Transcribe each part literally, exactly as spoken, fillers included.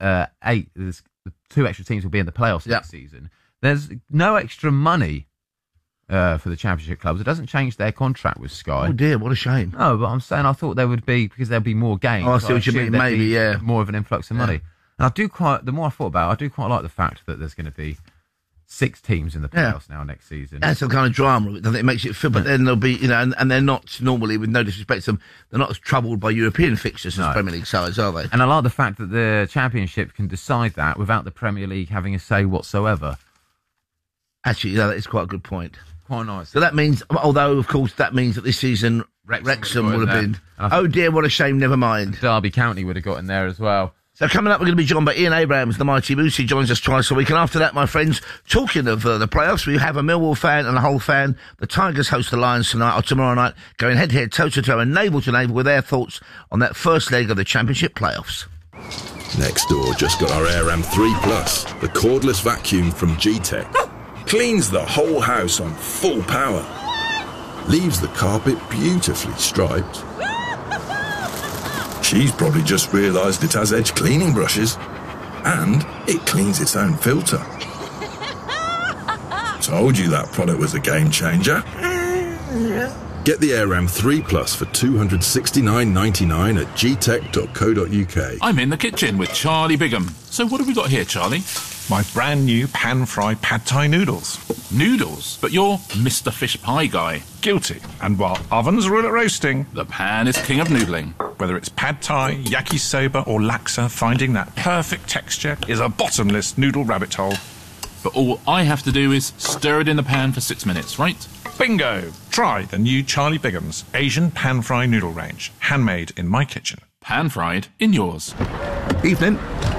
uh, eight, there's two extra teams will be in the playoffs yep. next season. There's no extra money uh, for the Championship clubs. It doesn't change their contract with Sky. Oh dear, what a shame. No, but I'm saying I thought there would be, because there'll be more games. Oh, I see so what you mean, maybe, yeah. More of an influx of yeah. money. And I do quite, the more I thought about it, I do quite like the fact that there's going to be six teams in the playoffs yeah. now next season. That's some kind of drama, doesn't it? It makes it feel, but then there'll be, you know, and, and they're not normally, with no disrespect to them, they're not as troubled by European fixtures no. as Premier League sides, are they? And I like the fact that the Championship can decide that without the Premier League having a say whatsoever. Actually, yeah, that is quite a good point. Quite nice. So that means, although, of course, that means that this season Wrexham, Wrexham would have been, oh dear, what a shame, never mind. Derby County would have got in there as well. So coming up, we're going to be joined by Ian Abrahams, the mighty Moose. He joins us twice a week. And after that, my friends, talking of uh, the playoffs, we have a Millwall fan and a Hull fan. The Tigers host the Lions tonight or tomorrow night, going head-to-head, toe-to-toe and navel-to-navel with their thoughts on that first leg of the Championship playoffs. Next door just got our AirAm three plus, the cordless vacuum from G-Tech. Cleans the whole house on full power. Leaves the carpet beautifully striped. She's probably just realised it has edge cleaning brushes. And it cleans its own filter. Told you that product was a game changer. Get the AirAm three plus for two hundred sixty-nine ninety-nine at g tech dot co dot u k. I'm in the kitchen with Charlie Bigham. So what have we got here, Charlie? My brand new pan-fried pad thai noodles. Noodles? But you're Mister Fish Pie guy. Guilty. And while ovens rule at roasting, the pan is king of noodling. Whether it's pad thai, yakisoba or laksa, finding that perfect texture is a bottomless noodle rabbit hole. But all I have to do is stir it in the pan for six minutes, right? Bingo! Try the new Charlie Bigham's Asian pan-fried noodle range. Handmade in my kitchen. Pan-fried in yours. Evening.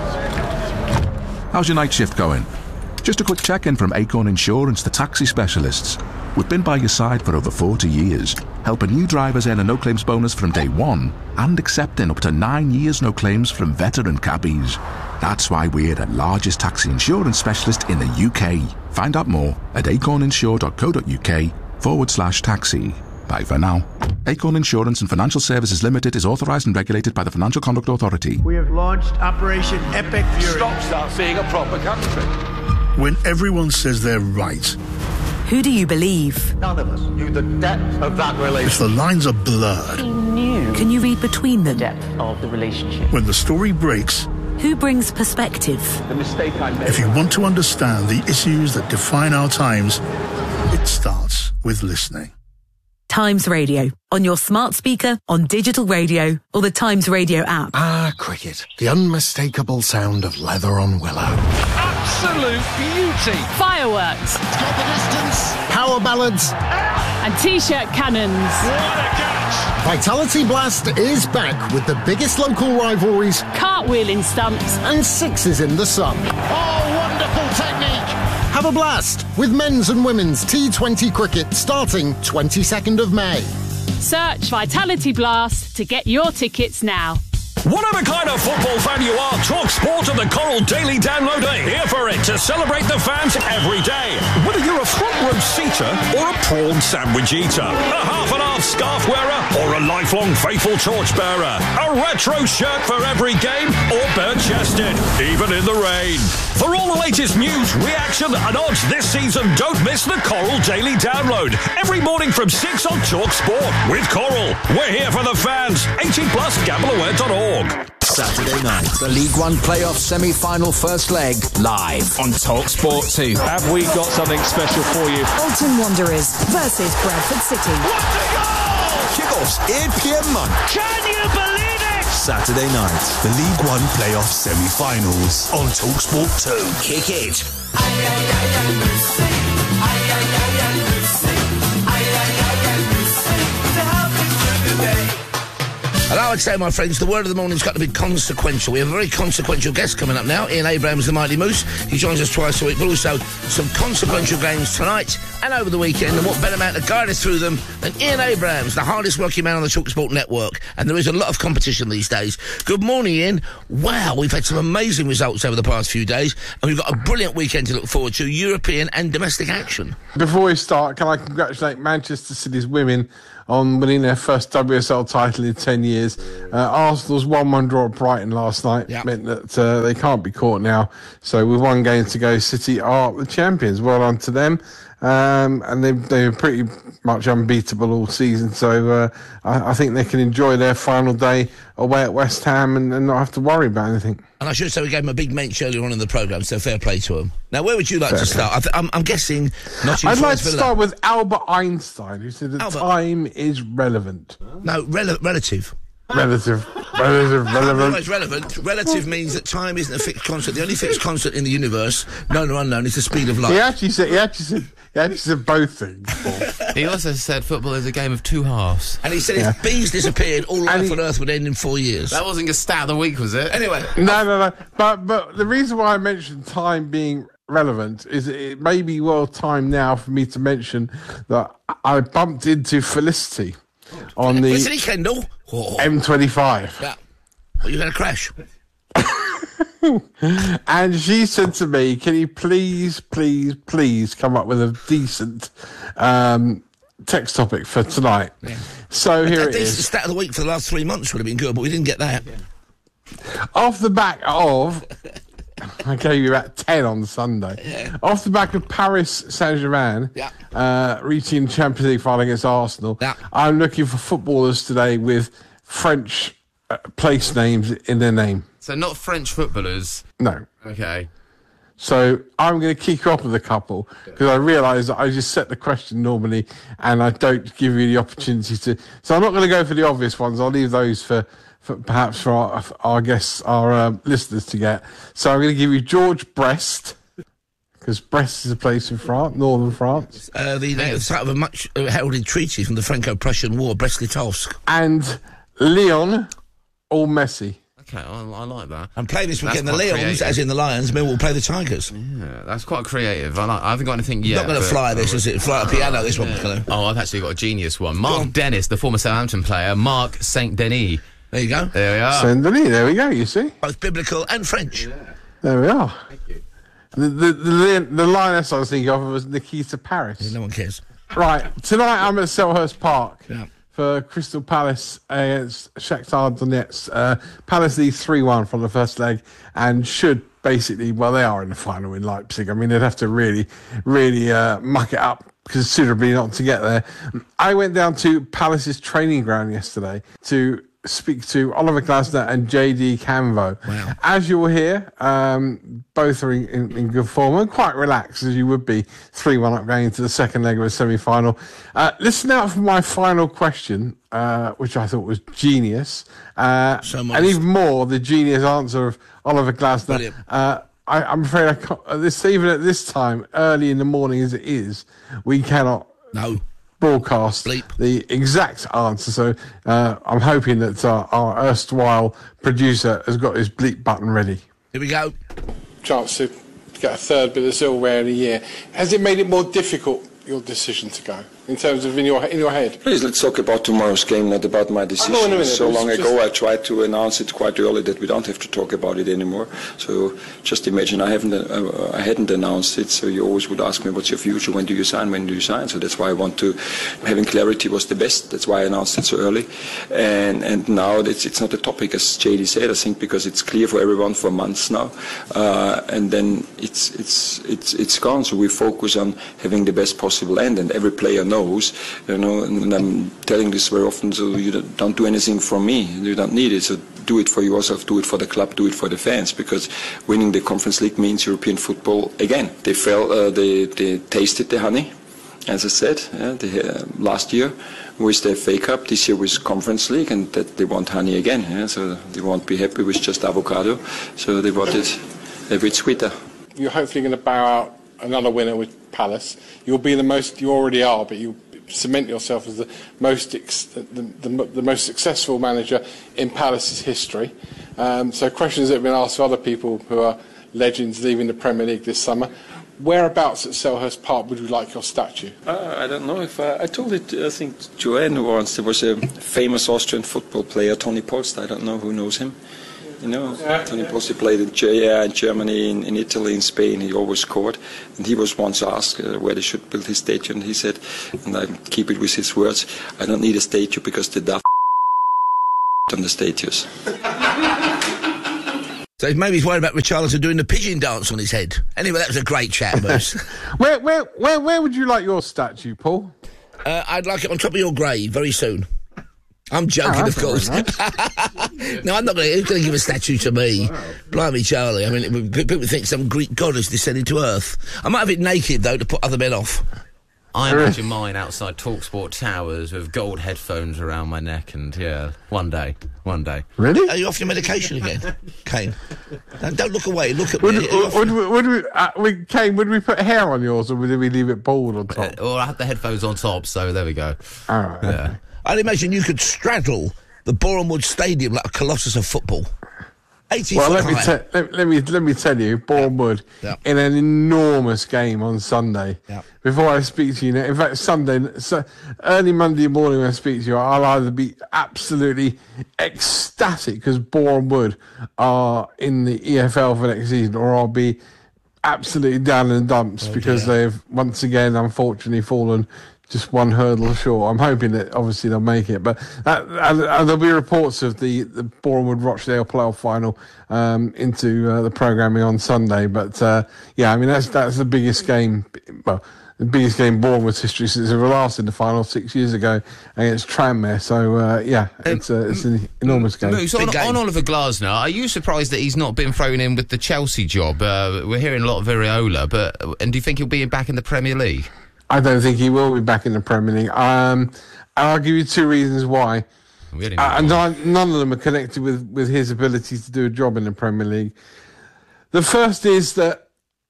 How's your night shift going? Just a quick check-in from Acorn Insurance, the taxi specialists. We've been by your side for over forty years, helping new drivers earn a no-claims bonus from day one and accepting up to nine years no claims from veteran cabbies. That's why we're the largest taxi insurance specialist in the U K. Find out more at acorninsure dot co dot u k forward slash taxi. Bye for now. Acorn Insurance and Financial Services Limited is authorised and regulated by the Financial Conduct Authority. We have launched Operation Epic Fury. Stop start being a proper country. When everyone says they're right, who do you believe? None of us knew the depth of that relationship. If the lines are blurred, he knew. Can you read between them? The depth of the relationship. When the story breaks, who brings perspective? The mistake I made. If you want to understand the issues that define our times, it starts with listening. Times Radio, on your smart speaker, on digital radio, or the Times Radio app. Ah, cricket. The unmistakable sound of leather on willow. Absolute beauty. Fireworks. Got the distance. Power ballads. And T-shirt cannons. What a catch. Vitality Blast is back with the biggest local rivalries. Cartwheeling stumps. And sixes in the sun. Oh, wonderful technique. Have a blast with men's and women's T twenty cricket starting twenty-second of May. Search Vitality Blast to get your tickets now. Whatever kind of football fan you are, Talk Sport and the Coral Daily Download are here for it to celebrate the fans every day. Whether you're a front row seater or a prawn sandwich eater, a half and half scarf wearer or a lifelong faithful torchbearer, a retro shirt for every game or bare-chested, even in the rain. For all the latest news, reaction and odds this season, don't miss the Coral Daily Download every morning from six on Talk Sport with Coral. We're here for the fans. eighteen plus gamble aware dot org. Saturday night, the League One playoff semi-final first leg, live on TalkSport two. Have we got something special for you? Bolton Wanderers versus Bradford City. What a goal! Kickoffs eight p.m. man. Can you believe it? Saturday night, the League One playoff semi-finals on TalkSport two. Kick it. And I would say, my friends, the word of the morning's got to be consequential. We have a very consequential guest coming up now, Ian Abrahams, the Mighty Moose. He joins us twice a week, but also some consequential games tonight and over the weekend. And what better man to guide us through them than Ian Abrahams, the hardest working man on the TalkSport network. And there is a lot of competition these days. Good morning, Ian. Wow, we've had some amazing results over the past few days, and we've got a brilliant weekend to look forward to, European and domestic action. Before we start, can I congratulate Manchester City's women on winning their first W S L title in ten years. Uh, Arsenal's one one draw at Brighton last night yep. meant that uh, they can't be caught now. So with one game to go, City are the champions. Well done to them. Um, and they've, they were pretty much unbeatable all season. So uh, I, I think they can enjoy their final day away at West Ham and, and not have to worry about anything. And I should say we gave him a big mention earlier on in the programme, so fair play to him. Now, where would you like fair to play. start? I th- I'm, I'm guessing Nottingham I'd like Forest to Villa. start with Albert Einstein, who said that Albert. time is relevant. No, rel- relative. Relative. Relative, relevant. It's relevant. Relative means that time isn't a fixed constant. The only fixed constant in the universe, known or unknown, is the speed of light. He actually said, he actually said, he actually said both things. He also said football is a game of two halves. And he said yeah. if bees disappeared, all life on Earth would end in four years. That wasn't a stat of the week, was it? Anyway. No, no, no. But, but the reason why I mentioned time being relevant is it may be well time now for me to mention that I bumped into Felicity on the Felicity Kendall? Oh. M twenty-five. Yeah. Well, you're going to crash. And she said to me, can you please, please, please come up with a decent um, text topic for tonight? Yeah. So here a, a it decent is. Stat of the week for the last three months would have been good, but we didn't get that. Yeah. Off the back of... I gave you about ten on Sunday. Yeah. Off the back of Paris Saint-Germain yeah. uh, reaching Champions League final against Arsenal, yeah. I'm looking for footballers today with French uh, place names in their name. So not French footballers? No. Okay. So I'm going to kick off with a couple because I realise that I just set the question normally and I don't give you the opportunity to... So I'm not going to go for the obvious ones. I'll leave those for... For, perhaps for our, for our guests, our uh, listeners to get. So I'm going to give you George Brest, because Brest is a place in France, northern France. Uh, the the site of a much uh, heralded treaty from the Franco-Prussian War, Brest-Litovsk. And Leon or Messi. Okay, I, I like that. And play this weekend. The Leons, creative. As in the Lions, Millwall play the Tigers. Yeah, that's quite creative. I, like, I haven't got anything yet. Not going to fly this, is it? Fly a piano, this one's going to. Oh, I've actually got a genius one. Mark Dennis, the former Southampton player. Mark Saint Denis. There you go. There we are. Saint Denis, there we go, you see. Both biblical and French. Yeah. There we are. Thank you. The, the, the, the lioness I was thinking of was Nikita Paris. Yeah, no one cares. Right, tonight I'm at Selhurst Park yeah. for Crystal Palace against Shakhtar Donetsk. Uh, Palace leads three one from the first leg and should basically, well, they are in the final in Leipzig. I mean, they'd have to really, really uh, muck it up considerably not to get there. I went down to Palace's training ground yesterday to speak to Oliver Glasner and J D Canvo. Wow. As you will hear, um, both are in, in, in good form and quite relaxed, as you would be three one up going into the second leg of a semi-final. Uh, listen out for my final question, uh, which I thought was genius. Uh, so and even more, the genius answer of Oliver Glasner. Uh, I, I'm afraid I can't, uh, this, even at this time, early in the morning as it is, we cannot... No. broadcast Bleep. the exact answer. So uh, I'm hoping that uh, our erstwhile producer has got his bleep button ready. Here we go. Chance to get a third bit of silverware in a year. Has it made it more difficult, your decision to go, in terms of in your in your head? Please, let's talk about tomorrow's game, not about my decision. Oh, no, no, so long just... ago I tried to announce it quite early that we don't have to talk about it anymore. So just imagine I haven't uh, I hadn't announced it, so you always would ask me, what's your future, when do you sign, when do you sign? So that's why I want to, having clarity was the best. That's why I announced it so early. And and now it's, it's not a topic, as J D said, I think, because it's clear for everyone for months now. Uh, and then it's, it's, it's, it's gone. So we focus on having the best possible end, and every player knows, you know, and I'm telling this very often, so you don't do anything from me. You don't need it. So do it for yourself, do it for the club, do it for the fans, because winning the Conference League means European football again. They felt, uh, they, they tasted the honey, as I said, yeah, they, uh, last year with the F A Cup, this year with Conference League, and that they want honey again. Yeah, so they won't be happy with just avocado, so they want it a bit sweeter. You're hopefully going to bow out another winner with Palace. You'll be the most, you already are, but you cement yourself as the most ex, the, the, the most successful manager in Palace's history. Um, so questions that have been asked of other people who are legends leaving the Premier League this summer. Whereabouts at Selhurst Park would you like your statue? Uh, I don't know if I, I told it, I think Joanne once, there was a famous Austrian football player, Tony Polster, I don't know who knows him. You know, Tony Pozzi played in, yeah, in Germany, in, in Italy, in Spain. He always scored. And he was once asked uh, where they should build his statue. And he said, and I keep it with his words, I don't need a statue because the daft on the statues. So maybe he's worried about Richarlison doing the pigeon dance on his head. Anyway, that was a great chat, Moose. where, where, where, where would you like your statue, Paul? Uh, I'd like it on top of your grave very soon. I'm joking, oh, of course. Nice. No, I'm not going to give a statue to me. Wow. Blimey, Charlie. I mean, people think some Greek goddess descended to Earth. I might have it naked, though, to put other men off. I imagine mine outside TalkSport Towers with gold headphones around my neck and, yeah, one day, one day. Really? Are you off your medication again, Kane? No, don't look away, look at would, me. Would, would, we, would, we, uh, we, Kane, would we put hair on yours or would we leave it bald on top? Uh, or I had the headphones on top, so there we go. All right. Yeah. Okay. I'd imagine you could straddle the Boreham Wood Stadium like a colossus of football. eighty well, foot let me, high. te- let, let me let me tell you, Boreham Wood Yep. in an enormous game on Sunday. Yep. Before I speak to you, now, in fact, Sunday, so early Monday morning when I speak to you, I'll either be absolutely ecstatic because Boreham Wood are in the E F L for next season, or I'll be absolutely down in the dumps Oh, because dear. they've once again, unfortunately, fallen just one hurdle short. I'm hoping that obviously they'll make it, but that, and, and there'll be reports of the, the Boreham Wood Rochdale playoff final um, into uh, the programming on Sunday. But uh, yeah, I mean that's that's the biggest game. Well, the biggest game Boreham Wood's history since they were last in the final six years ago against Tranmere. So uh, yeah, it's a, it's an enormous game. Moose, on, on Oliver Glasner, are you surprised that he's not been thrown in with the Chelsea job? Uh, we're hearing a lot of Iriola, but and do you think he'll be back in the Premier League? I don't think he will be back in the Premier League. Um, and I'll give you two reasons why. Really uh, and none, none of them are connected with, with his ability to do a job in the Premier League. The first is that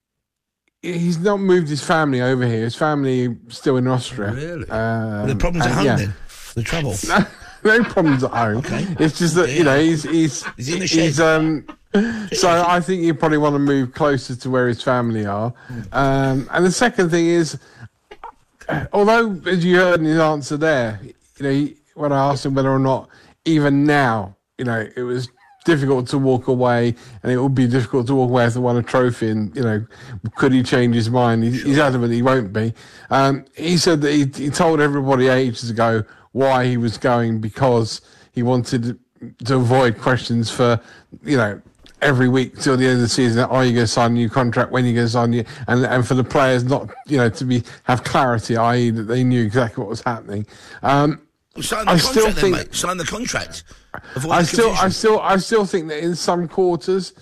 he's not moved his family over here. His family still in Austria. Really? Um, the problems at and, home yeah. then? The trouble? No, no problems at home. Okay. It's just that, yeah. you know, he's... he's, he's in the he's, shed. um, so I think you probably want to move closer to where his family are. Um, and the second thing is, although, as you heard in his answer there, you know, he, when I asked him whether or not, even now, you know, it was difficult to walk away, and it would be difficult to walk away if they won a trophy, and, you know, could he change his mind? He, he's adamant he won't be. Um, he said that he, he told everybody ages ago why he was going, because he wanted to avoid questions for, you know, every week till the end of the season, are you going to sign a new contract, when are you going to sign new, and and for the players not, you know, to be have clarity, that is that they knew exactly what was happening. Um, well, sign the I contract still then, think, mate. Sign the contract. Avoid I the still, confusion. I still, I still think that in some quarters,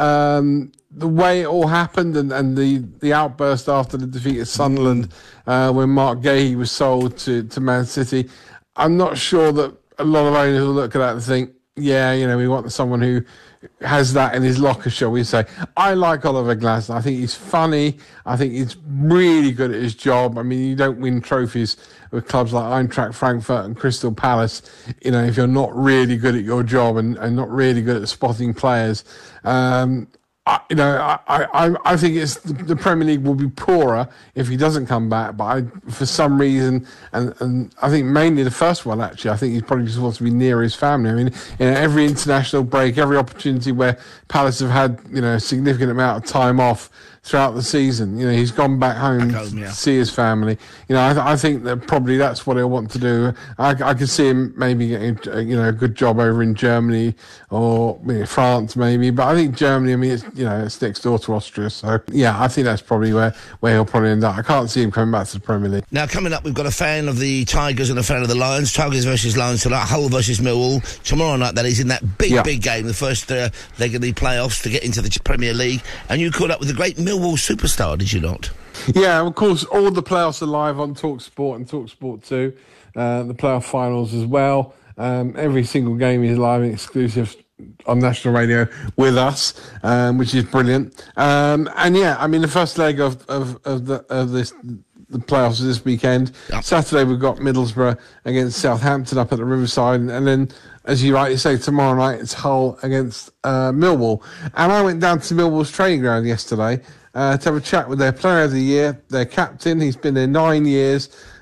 um, the way it all happened and, and the, the outburst after the defeat at Sunderland, uh, when Mark Gahey was sold to, to Man City, I'm not sure that a lot of owners will look at that and think, yeah, you know, we want someone who has that in his locker, shall we say. I like Oliver Glasner. I think he's funny. I think he's really good at his job. I mean, you don't win trophies with clubs like Eintracht Frankfurt and Crystal Palace, you know, if you're not really good at your job and, and not really good at spotting players. Um, I, you know, I, I, I think it's the, the Premier League will be poorer if he doesn't come back. But I, for some reason, and, and I think mainly the first one, actually, I think he probably just wants to be near his family. I mean, you know, every international break, every opportunity where Palace have had, you know, a significant amount of time off throughout the season, you know, he's gone back home, back home yeah. to see his family. You know, I, th- I think that probably that's what he'll want to do. I, I could see him maybe getting, you know, a good job over in Germany or you know, France maybe. But I think Germany, I mean, it's, you know, it's next door to Austria. So, yeah, I think that's probably where, where he'll probably end up. I can't see him coming back to the Premier League. Now, coming up, we've got a fan of the Tigers and a fan of the Lions. Tigers versus Lions tonight, Hull versus Millwall. Tomorrow night, that is, in that big, yeah. big game, the first uh, leg of the playoffs to get into the Premier League. And you caught up with the great Millwall superstar, did you not? Yeah, of course, all the playoffs are live on TalkSport and TalkSport two. Uh, the playoff finals as well. Um, every single game is live and exclusive on national radio with us, um, which is brilliant. Um, and yeah, I mean, the first leg of, of, of, the, of this... the playoffs this weekend. Yep. Saturday we've got Middlesbrough against Southampton up at the Riverside, and then, as you rightly say, tomorrow night it's Hull against uh, Millwall. And I went down to Millwall's training ground yesterday uh, to have a chat with their player of the year, their captain. He's been there nine years,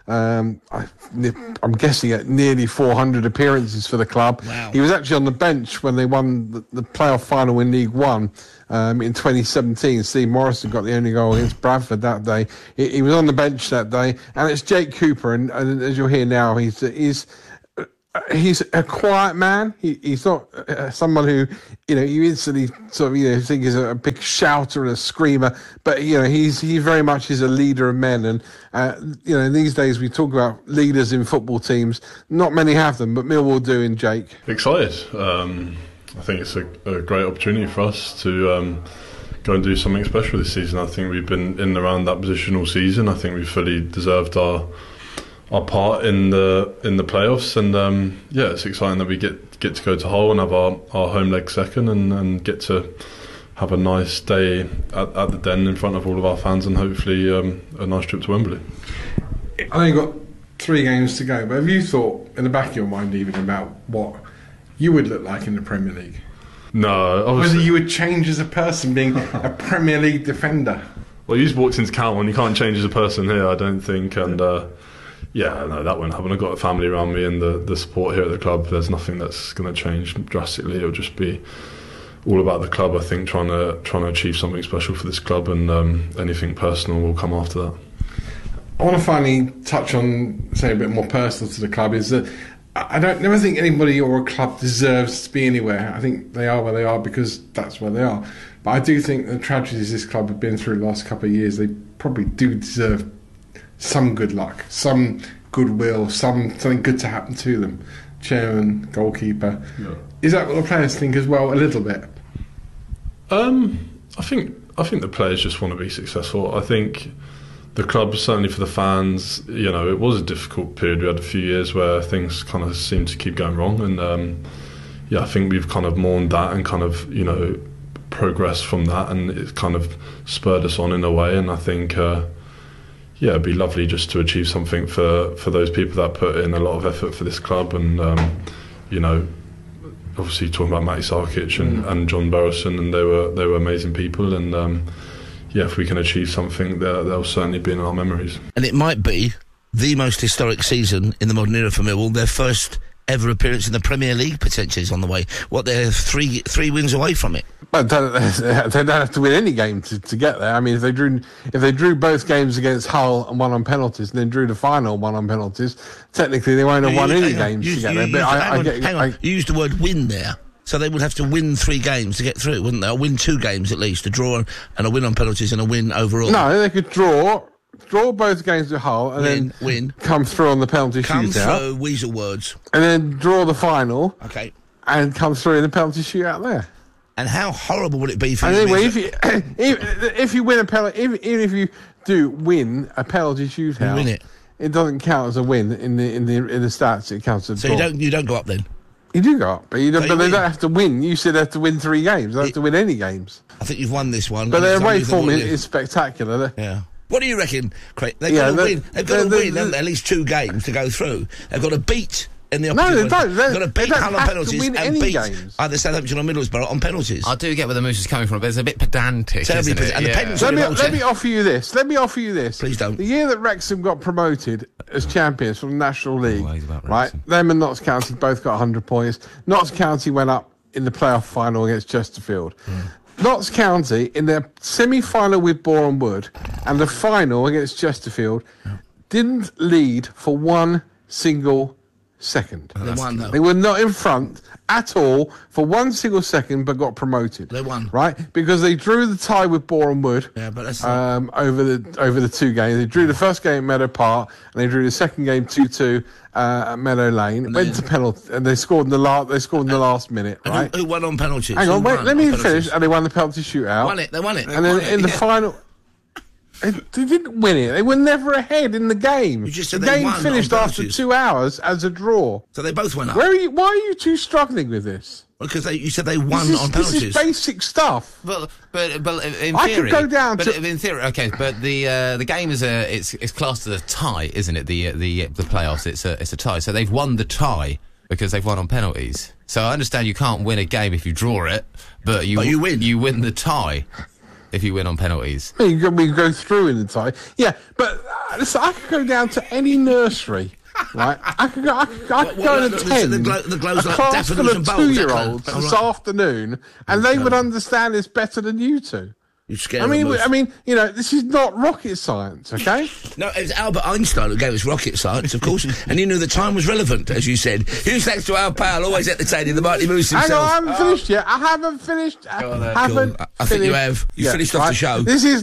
Um, I, I'm guessing at nearly four hundred appearances for the club. Wow. He was actually on the bench when they won the, the playoff final in League One um, in twenty seventeen. Steve Morrison got the only goal against Bradford that day. He, he was on the bench that day, and it's Jake Cooper. And, and as you'll hear now, he's he's. He's a quiet man. He, he's not uh, someone who, you know, you instantly sort of, you know, think is a, a big shouter and a screamer. But, you know, he's he very much is a leader of men. And, uh, you know, these days we talk about leaders in football teams. Not many have them, but Millwall do in Jake. Excited. Um, I think it's a, a great opportunity for us to um, go and do something special this season. I think we've been in and around that position all season. I think we've fully deserved our... our part in the in the playoffs, and um, yeah, it's exciting that we get get to go to Hull and have our, our home leg second, and, and get to have a nice day at, at the Den in front of all of our fans, and hopefully um, a nice trip to Wembley. I know you've got three games to go, but have you thought in the back of your mind even about what you would look like in the Premier League? No, obviously. Whether you would change as a person being a Premier League defender? Well, you just walked into Calton, you can't change as a person here, I don't think, and uh, yeah, no, that won't happen. I've got a family around me and the, the support here at the club. There's nothing that's going to change drastically. It'll just be all about the club, I think, trying to trying to achieve something special for this club, and um, anything personal will come after that. I want to finally touch on something a bit more personal to the club, is that I don't never think anybody or a club deserves to be anywhere. I think they are where they are because that's where they are. But I do think the tragedies this club have been through the last couple of years, they probably do deserve some good luck, some goodwill, some something good to happen to them. Chairman, goalkeeper. Yeah. Is that what the players think as well, a little bit? Um, I think I think the players just want to be successful. I think the club, certainly for the fans, you know, it was a difficult period. We had a few years where things kind of seemed to keep going wrong, and um, yeah, I think we've kind of mourned that and kind of, you know, progressed from that, and it's kind of spurred us on in a way. And I think uh, yeah, it'd be lovely just to achieve something for, for those people that put in a lot of effort for this club, and um, you know, obviously talking about Matty Sarkic and, mm. and John Burrison, and they were they were amazing people, and um, yeah, if we can achieve something, they'll, they'll certainly be in our memories. And it might be the most historic season in the modern era for Millwall. Their first ever appearance in the Premier League potentially is on the way. What, they're three three wins away from it. But they don't have to win any game to, to get there. I mean, if they drew if they drew both games against Hull and won on penalties, and then drew the final one on penalties, technically they won't have won any games to get there. But I, I get, hang on, you used the word win there. So they would have to win three games to get through, wouldn't they? Or win two games at least, a draw and a win on penalties and a win overall. No, they could draw, draw both games with Hull and win, then win. come through on the penalty come shootout. Come through, weasel words. And then draw the final. Okay. And come through in the penalty shootout there. And how horrible would it be for and you? Anyway, if you, if, if you win a penalty, even if you do win a penalty shootout, you win it. It doesn't count as a win in the in the in the stats. It counts as a so draw. you don't you don't go up then. You do go up, but, you don't, so but you they win. don't have to win. You said they have to win three games. They don't have to win any games. I think you've won this one. But their away form is, is spectacular. Yeah. What do you reckon, Craig? They've yeah, got to win. They've got to win at least two games to go through. They've got to beat in the opposite. No, they don't. They've got to beat Hull on penalties and and beat games. either Southampton or Middlesbrough on penalties. I do get where the Moose is coming from, but it's a bit pedantic, Terribly isn't it? And yeah. the let, me, let me offer you this. Let me offer you this. Please don't. The year that Wrexham got promoted as champions from the National League, right? Them and Notts County both got one hundred points. Notts County went up in the playoff final against Chesterfield. Mm. Notts County, in their semi-final with Boreham Wood and the final against Chesterfield, yeah. didn't lead for one single second. They won, though. They were not in front at all for one single second, but got promoted. They won, right? Because they drew the tie with Boreham Wood. Yeah, but that's um, over the over the two games. They drew the first game at Meadow Park, and they drew the second game two two uh, at Meadow Lane. And went to penalty, and they scored in the last. They scored in the last minute, and right? Who, who won on penalties? Hang on, who wait. Let me finish. And they won the penalty shootout. Won it. They won it. And then in the yeah. final. They didn't win it. They were never ahead in the game. You just said the they game won finished after two hours as a draw. So they both went up. Where are you, why are you two struggling with this? Because they, you said they won this is, on penalties. This is basic stuff. But but but in I theory, could go down but to in theory, okay. But the uh, the game is a it's it's classed as a tie, isn't it? The the the playoffs. It's a it's a tie. So they've won the tie because they've won on penalties. So I understand you can't win a game if you draw it, but you but you win. You win the tie if you win on penalties. We go, we go through in the tie. Yeah, but listen, I could go down to any nursery, right? I could go, I could, I could What, go what, and like, attend the glow- the glows a like class daffodils full of and bulbs, that two-year-olds kind of- this Oh, right. afternoon, and they would understand this better than you two. You scared I mean, them, I mean, you know, this is not rocket science, okay? No, it was Albert Einstein who gave us rocket science, of course, and he knew the time was relevant, as you said. Huge thanks to our pal, always entertaining, the Mighty Moose himself. Hang on, I haven't finished yet. I haven't finished. I Go on then. haven't Cool. I think you finished have. You yet, finished off the right? show. This is...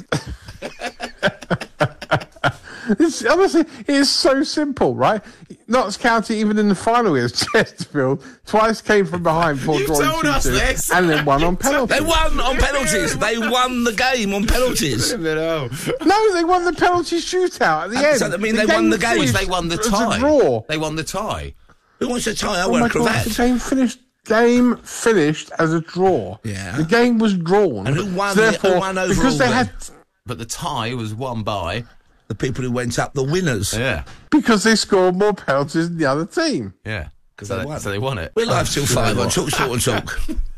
It's, honestly, it is so simple, right? Notts County, even in the final against Chesterfield, twice came from behind before You drawing told two us two, this. and then won on penalties. They won on penalties. They won the game on penalties. No, they won the penalty shootout at the Uh, end. so that mean they won the game? finished They won the as a tie. draw. They won the tie. Who wants to tie? I Oh wear my a God, cravat. the game finished. Game finished as a draw. Yeah. The game was drawn. And who won So the- therefore, who won overall because they then? had But the tie was won by the people who went up, the winners. Yeah. because they scored more penalties than the other team. Yeah. Because So they they, won. so they won it. We're live till you five know on what? Talk Sport and Talk.